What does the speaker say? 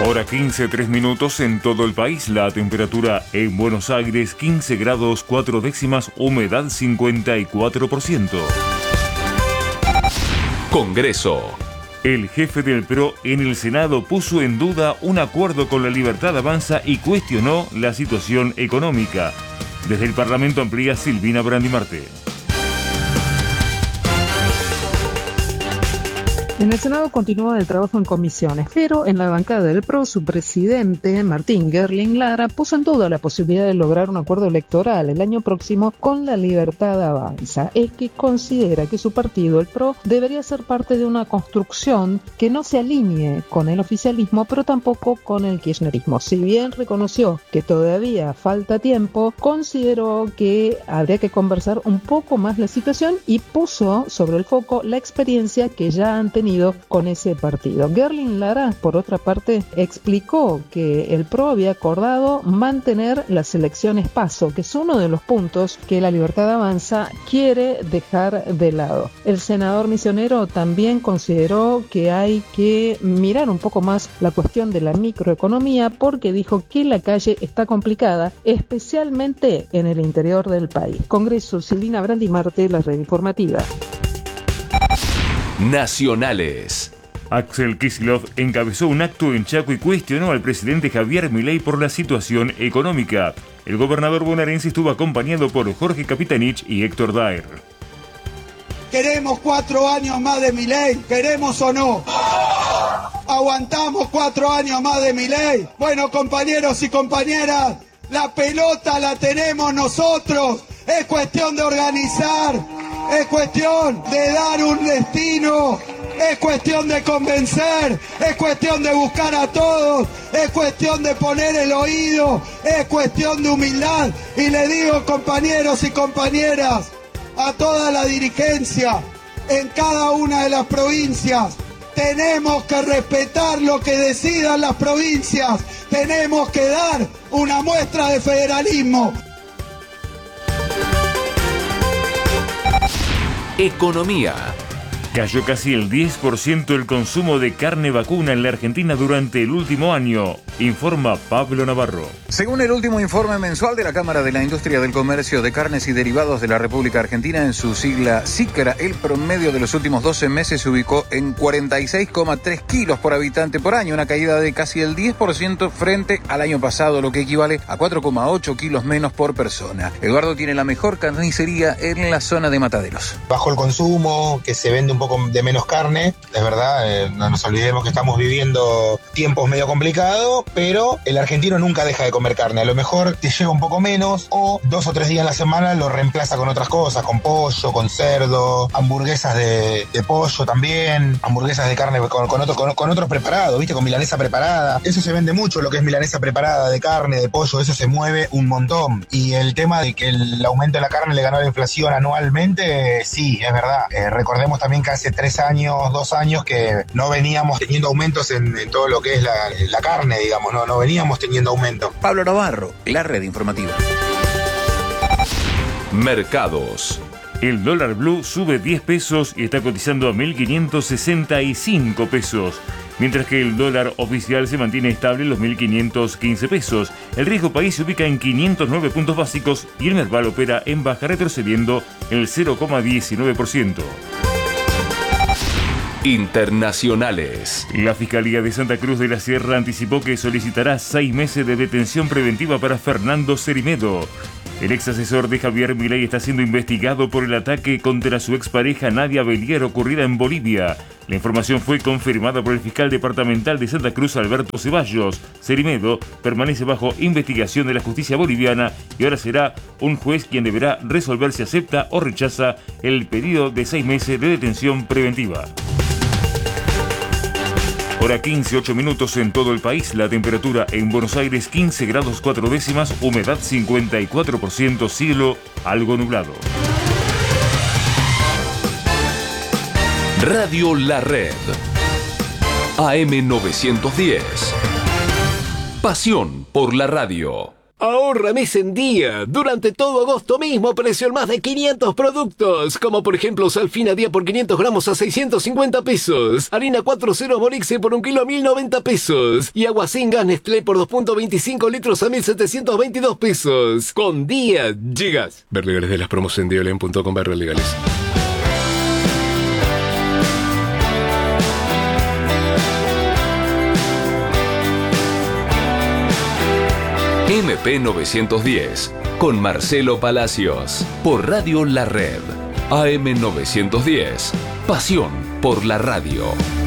Hora 15, 3 minutos en todo el país. La temperatura en Buenos Aires 15 grados 4 décimas, humedad 54%. Congreso. El jefe del PRO en el Senado puso en duda un acuerdo con La Libertad Avanza y cuestionó la situación económica. Desde el Parlamento amplía Silvina Brandimarte. En el Senado continúa el trabajo en comisiones, pero en la bancada del PRO, su presidente, Martín Gerling Lara, puso en duda la posibilidad de lograr un acuerdo electoral el año próximo con La Libertad Avanza. Es que considera que su partido, el PRO, debería ser parte de una construcción que no se alinee con el oficialismo, pero tampoco con el kirchnerismo. Si bien reconoció que todavía falta tiempo, consideró que habría que conversar un poco más la situación y puso sobre el foco la experiencia que ya han tenido con ese partido. Gerling Lara, por otra parte, explicó que el PRO había acordado mantener las elecciones PASO, que es uno de los puntos que La Libertad Avanza quiere dejar de lado. El senador misionero también consideró que hay que mirar un poco más la cuestión de la microeconomía, porque dijo que la calle está complicada, especialmente en el interior del país. Congreso, Silvina Brandimarte, la red informativa. Nacionales. Axel Kicillof encabezó un acto en Chaco y cuestionó al presidente Javier Milei por la situación económica. El gobernador bonaerense estuvo acompañado por Jorge Capitanich y Héctor Daer. ¿Queremos 4 años más de Milei? ¿Queremos o no? ¿Aguantamos 4 años más de Milei? Bueno, compañeros y compañeras, la pelota la tenemos nosotros. Es cuestión de organizar. Es cuestión de dar un destino, es cuestión de convencer, es cuestión de buscar a todos, es cuestión de poner el oído, es cuestión de humildad. Y le digo, compañeros y compañeras, a toda la dirigencia, en cada una de las provincias, tenemos que respetar lo que decidan las provincias, tenemos que dar una muestra de federalismo. Economía. Cayó casi el 10% el consumo de carne vacuna en la Argentina durante el último año, informa Pablo Navarro. Según el último informe mensual de la Cámara de la Industria del Comercio de Carnes y Derivados de la República Argentina, en su sigla SICRA, el promedio de los últimos 12 meses se ubicó en 46,3 kilos por habitante por año, una caída de casi el 10% frente al año pasado, lo que equivale a 4,8 kilos menos por persona. Eduardo tiene la mejor carnicería en la zona de Mataderos. Bajo el consumo, que se vende un poco de menos carne, es verdad, no nos olvidemos que estamos viviendo tiempos medio complicados, pero el argentino nunca deja de comer carne. A lo mejor te llega un poco menos o 2 o 3 días a la semana lo reemplaza con otras cosas, con pollo, con cerdo, hamburguesas de pollo también, hamburguesas de carne con otros preparados, ¿viste? Con milanesa preparada. Eso se vende mucho, lo que es milanesa preparada de carne, de pollo, eso se mueve un montón. Y el tema de que el aumento de la carne le ganó la inflación anualmente, sí, es verdad. Recordemos también que hace 3 años, 2 años que no veníamos teniendo aumentos en todo lo que es la carne, digamos, no veníamos teniendo aumentos. Pablo Navarro, la red informativa. Mercados. El dólar blue sube 10 pesos y está cotizando a 1.565 pesos, mientras que el dólar oficial se mantiene estable en los 1.515 pesos. El riesgo país se ubica en 509 puntos básicos y el Merval opera en baja, retrocediendo el 0,19%. Internacionales. La Fiscalía de Santa Cruz de la Sierra anticipó que solicitará 6 meses de detención preventiva para Fernando Cerimedo. El ex asesor de Javier Milei está siendo investigado por el ataque contra su expareja Nadia Belier ocurrida en Bolivia. La información fue confirmada por el fiscal departamental de Santa Cruz, Alberto Ceballos. Cerimedo permanece bajo investigación de la justicia boliviana y ahora será un juez quien deberá resolver si acepta o rechaza el pedido de 6 meses de detención preventiva. Hora 15, 8 minutos en todo el país. La temperatura en Buenos Aires 15 grados 4 décimas, humedad 54%, cielo algo nublado. Radio La Red. AM 910. Pasión por la radio. Ahorra mes en día. Durante todo agosto mismo precio en más de 500 productos. Como por ejemplo Salfina día por 500 gramos a 650 pesos. Harina 4.0 Morixe por 1 kilo a 1090 pesos. Y agua sin gas Nestlé por 2.25 litros a 1722 pesos. Con día llegas. Ver legales de las promos en diolen.com/legales. MP 910 con Marcelo Palacios por Radio La Red. AM 910. Pasión por la radio.